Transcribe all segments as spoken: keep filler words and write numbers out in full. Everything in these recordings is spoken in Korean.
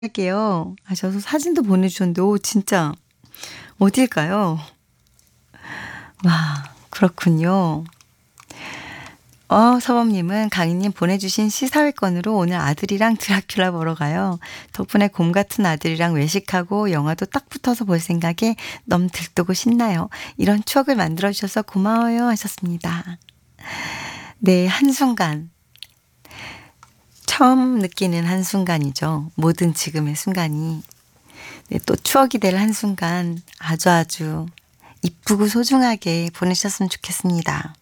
할게요 하셔서 사진도 보내주셨는데 오 진짜 어딜까요? 와 그렇군요. 어 서범님은 강희님 보내주신 시사회권으로 오늘 아들이랑 드라큘라 보러 가요. 덕분에 곰 같은 아들이랑 외식하고 영화도 딱 붙어서 볼 생각에 너무 들뜨고 신나요. 이런 추억을 만들어주셔서 고마워요 하셨습니다. 네 한순간 처음 느끼는 한순간이죠. 모든 지금의 순간이. 네, 또 추억이 될 한순간 아주 아주 이쁘고 소중하게 보내셨으면 좋겠습니다.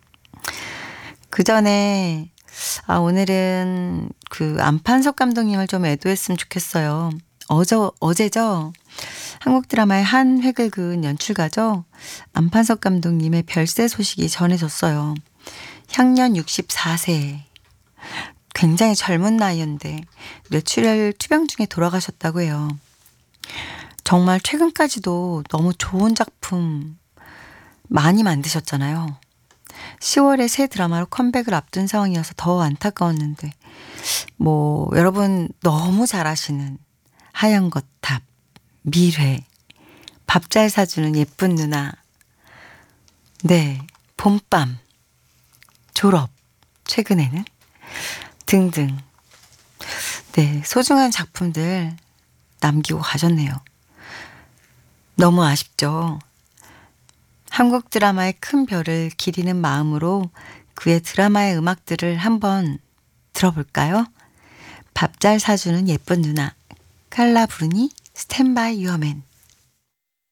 그 전에 아 오늘은 그 안판석 감독님을 좀 애도했으면 좋겠어요. 어제 어제죠. 한국 드라마의 한 획을 그은 연출가죠. 안판석 감독님의 별세 소식이 전해졌어요. 향년 육십사 세. 굉장히 젊은 나이였는데 뇌출혈 투병 중에 돌아가셨다고 해요. 정말 최근까지도 너무 좋은 작품 많이 만드셨잖아요. 시월에 새 드라마로 컴백을 앞둔 상황이어서 더 안타까웠는데 뭐 여러분 너무 잘하시는 하얀 거탑, 미래, 밥 잘 사주는 예쁜 누나, 네 봄밤, 졸업, 최근에는 등등 네 소중한 작품들 남기고 가셨네요. 너무 아쉽죠. 한국 드라마의 큰 별을 기리는 마음으로 그의 드라마의 음악들을 한번 들어볼까요? 밥 잘 사주는 예쁜 누나, 칼라 브루니, 스탠바이 유어맨.